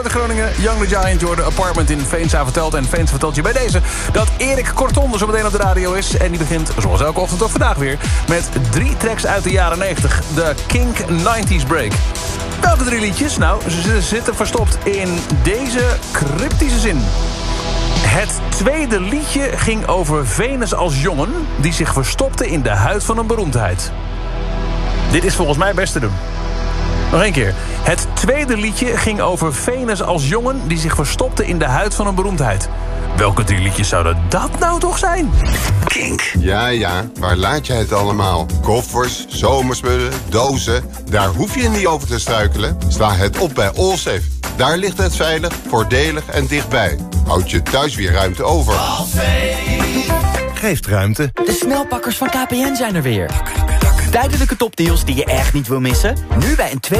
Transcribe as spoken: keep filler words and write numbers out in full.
De Groningen, Young the Giant, Jordan Apartment in Veenstra vertelt. En Veenstra vertelt je bij deze dat Erik Corton zo meteen op de radio is. En die begint, zoals elke ochtend ook vandaag weer, met drie tracks uit de jaren negentig. De Kink nineties Break. Welke drie liedjes? Nou, ze zitten verstopt in deze cryptische zin. Het tweede liedje ging over Venus als jongen die zich verstopte in de huid van een beroemdheid. Dit is volgens mij best te doen. Nog één keer. Het tweede liedje ging over Venus als jongen die zich verstopte in de huid van een beroemdheid. Welke drie liedjes zouden dat nou toch zijn? Kink. Ja, ja, waar laat je het allemaal? Koffers, zomerspullen, dozen. Daar hoef je niet over te struikelen. Sla het op bij Allsafe. Daar ligt het veilig, voordelig en dichtbij. Houd je thuis weer ruimte over. Geeft ruimte. De snelpakkers van K P N zijn er weer. Tijdelijke topdeals die je echt niet wil missen. Nu bij een twee